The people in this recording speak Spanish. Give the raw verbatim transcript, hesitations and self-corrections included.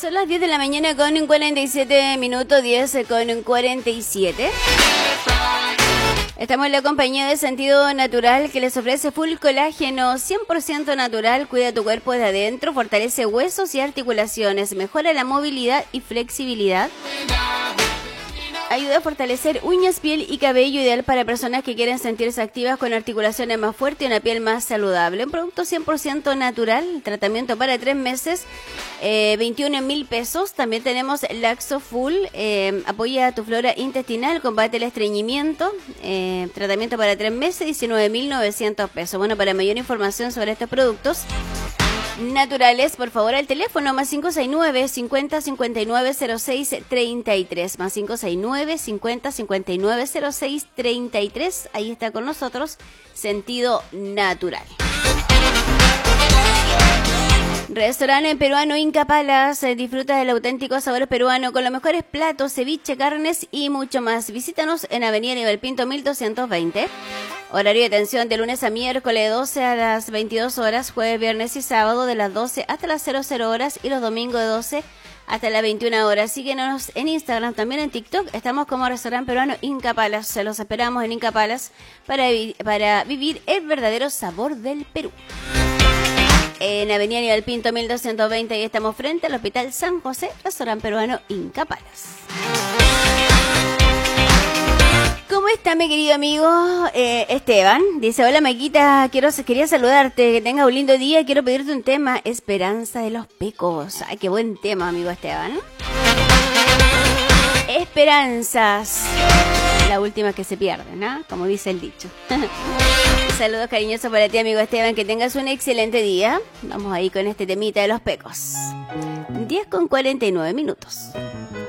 Son las diez de la mañana con cuarenta y siete minutos, diez con cuarenta y siete. Estamos en la compañía de Sentido Natural, que les ofrece full colágeno cien por ciento natural, cuida tu cuerpo de adentro, fortalece huesos y articulaciones, mejora la movilidad y flexibilidad. Ayuda a fortalecer uñas, piel y cabello, ideal para personas que quieren sentirse activas con articulaciones más fuertes y una piel más saludable. Un producto cien por ciento natural, tratamiento para tres meses, eh, veintiún mil pesos. También tenemos Laxo Full, eh, apoya tu flora intestinal, combate el estreñimiento, eh, tratamiento para tres meses, diecinueve mil novecientos pesos. Bueno, para mayor información sobre estos productos naturales, por favor, al teléfono más cinco seis nueve, cincuenta, cincuenta y nueve, cero seis, treinta y tres, más cinco seis nueve, cincuenta, cincuenta y nueve, cero seis, treinta y tres. Ahí está con nosotros Sentido Natural. Restaurante peruano Inca Palace, disfruta del auténtico sabor peruano con los mejores platos, ceviche, carnes y mucho más. Visítanos en Avenida Nivel Pinto mil doscientos veinte. Horario de atención de lunes a miércoles, doce a las veintidós horas, jueves, viernes y sábado de las doce hasta las cero cero horas y los domingos de doce hasta las veintiuna horas. Síguenos en Instagram, también en TikTok. Estamos como Restaurante Peruano Inca Palace. Se los esperamos en Inca Palace para, vi- para vivir el verdadero sabor del Perú. En Avenida Nivel Pinto mil doscientos veinte, y estamos frente al Hospital San José, Restaurante Peruano Inca Palace. ¿Cómo está mi querido amigo eh, Esteban? Dice, hola Maquita, quiero, quería saludarte, que tengas un lindo día, quiero pedirte un tema, Esperanza de los Pecos. Ay, qué buen tema, amigo Esteban. Esperanzas, la última que se pierde, ¿no? Como dice el dicho. Saludos cariñosos para ti, amigo Esteban, que tengas un excelente día. Vamos ahí con este temita de los pecos. diez con cuarenta y nueve minutos.